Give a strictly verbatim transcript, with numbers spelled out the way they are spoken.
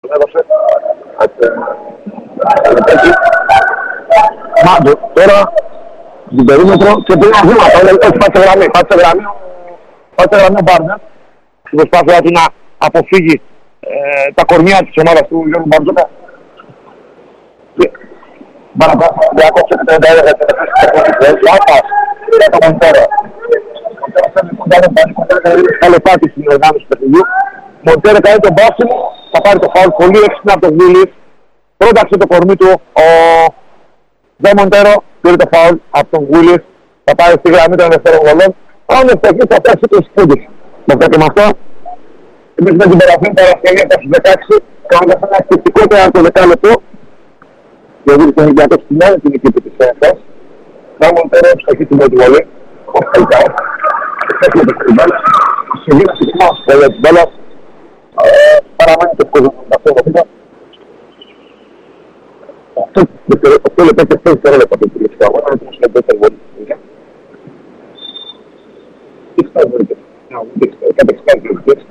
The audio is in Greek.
έδωσε. Μάντο, τώρα στην περίμετρο και πριν βήματα, όχι πάτσε γραμμή, πάτσε γραμμή, πάτσε γραμμή ο Μπάρνερ στην προσπάθειά του να αποφύγει ε, τα κορμιά της ομάδας του Γιώργου Μπαρτζόκα. Διακόψε και τριάντα ένα για την Λάπας, για το Μοντέρο. Μοντέρο φέρνει κοντά τον Πάνη, κοντά είναι καλοπάτη στην οργάνωση του παιχνιδιού. Μοντέρο κάνει τον μπάσιμο, θα πάρει το φάουλ πολύ έξυπνα από τον Βίλης. Πρόταξε το κορμί του ο Δε Μοντέρο, πήρε το φάουλ από τον Βίλης. Θα πάρει στη γραμμή των ελευθερών βολών. Αν ευτυχώς θα πέσει το σπούντις. Με αυτό και με αυτό, εμείς με την περασμένη Παρασκευή από τις δεκαέξι, κάνοντας ένα εκτυπικό το δεκάλεπτο. Και ο Βίλης τον Ολυμπιακό στην άλλη την εκείπη της ΕΕΣ. Δε Μοντέρο ψυχή την πρώτη βολή. Ο Χαϊτάου. Έφυγε το κρυμπάλ. Συγγύνα συγκεκριμά για την μπάλα. Παραμένει το κόσμο με αυτό το πίτα. οκτώ λεπτά και πέντε δευτερόλεπτα το τελευταίο αγώνα, είναι το δεύτερο βόλιο. Τι φτάνει, δεν είναι. Κάτι εξάρτητο.